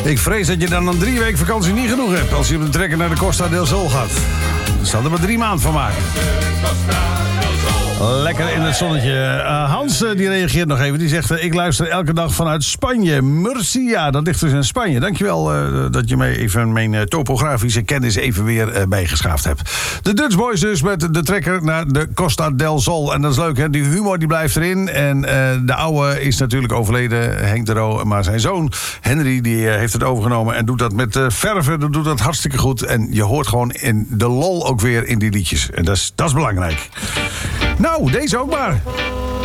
Ik vrees dat je dan 3 weken vakantie niet genoeg hebt als je op de trekker naar de Costa del Sol gaat. Dan zal er maar 3 maanden van maken. Lekker in het zonnetje. Hans die reageert nog even. Die zegt, ik luister elke dag vanuit Spanje. Murcia, dat ligt dus in Spanje. Dankjewel dat je mij even mijn topografische kennis even weer bijgeschaafd hebt. De Dutch Boys dus met de trekker naar de Costa del Sol. En dat is leuk, hè? Die humor die blijft erin. En de oude is natuurlijk overleden, Henk de Roo. Maar zijn zoon, Henry, die heeft het overgenomen. En doet dat met verven. Dat doet dat hartstikke goed. En je hoort gewoon in de lol ook weer in die liedjes. En dat is belangrijk. Nou, deze ook maar.